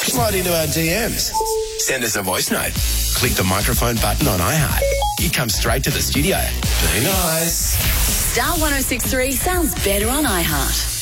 Slide into our DMs. Send us a voice note. Click the microphone button on iHeart. You come straight to the studio. Be nice. Star 106.3 sounds better on iHeart.